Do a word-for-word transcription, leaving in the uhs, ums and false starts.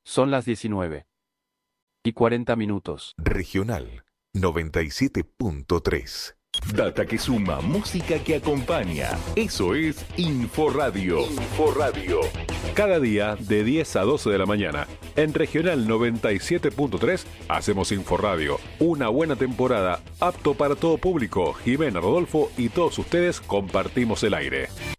Son las diecinueve y cuarenta minutos. Regional noventa y siete punto tres. Data que suma, música que acompaña. Eso es Inforadio. Inforadio. Cada día de diez a doce de la mañana. En Regional noventa y siete punto tres hacemos Inforadio. Una buena temporada, apto para todo público. Jimena, Rodolfo y todos ustedes compartimos el aire.